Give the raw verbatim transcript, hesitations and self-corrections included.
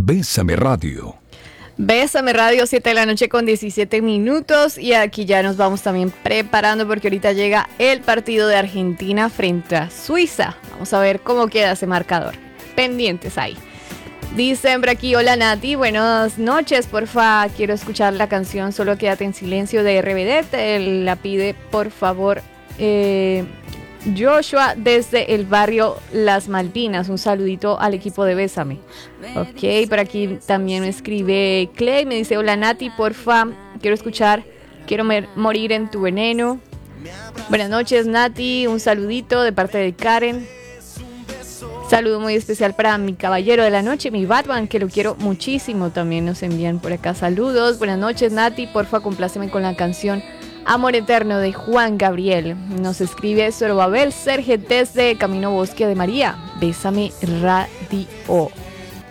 Bésame Radio. Bésame Radio, siete de la noche con diecisiete minutos. Y aquí ya nos vamos también preparando porque ahorita llega el partido de Argentina frente a Suiza. Vamos a ver cómo queda ese marcador. Pendientes ahí. Dicen por aquí, hola Nati, buenas noches, porfa, quiero escuchar la canción Solo Quédate en Silencio de R B D, te la pide por favor eh, Joshua desde el barrio Las Malvinas, un saludito al equipo de Bésame. Ok, por aquí también me escribe Clay, me dice, hola Nati, porfa, quiero escuchar Quiero mer- morir en tu veneno. Buenas noches Nati, un saludito de parte de Karen. Saludo muy especial para mi caballero de la noche, mi Batman, que lo quiero muchísimo. También nos envían por acá saludos. Buenas noches, Nati. Porfa, compláceme con la canción Amor Eterno de Juan Gabriel. Nos escribe Zorobabel Serge desde Camino Bosque de María. Bésame Radio.